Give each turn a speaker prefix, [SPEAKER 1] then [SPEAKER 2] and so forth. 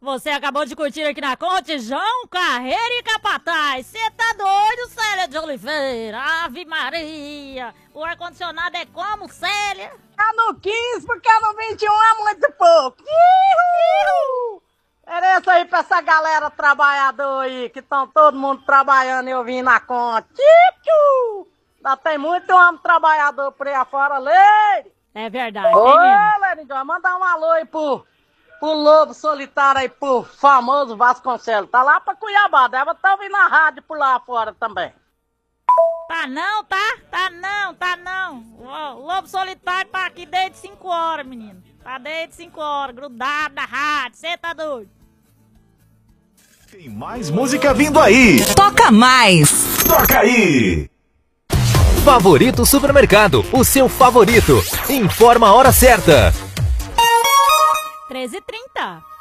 [SPEAKER 1] Você acabou de curtir aqui na Conte, João Carreira e Capataz. Você tá doido, Célia de Oliveira? Ave Maria. O ar-condicionado é como, Célia?
[SPEAKER 2] Tá no 15, porque no 21 é muito pouco. Interessa aí pra essa galera trabalhadora aí, que estão todo mundo trabalhando e eu vim na Conte. Ainda tem muito homem trabalhador por aí afora, Leire.
[SPEAKER 1] É verdade.
[SPEAKER 2] Ô, Leire, manda um alô aí pro Lobo Solitário aí, pro famoso Vasconcelos. Tá lá pra Cuiabá, deve estar ouvindo na rádio por lá fora também.
[SPEAKER 1] Tá não, tá? Tá não. O Lobo Solitário tá aqui desde 5 horas, menino. Tá desde 5 horas, grudado na rádio. Você tá doido?
[SPEAKER 3] Tem mais música vindo aí.
[SPEAKER 4] Toca mais.
[SPEAKER 3] Toca aí.
[SPEAKER 5] Favorito Supermercado, o seu favorito. Informa a hora certa.
[SPEAKER 1] 13h30.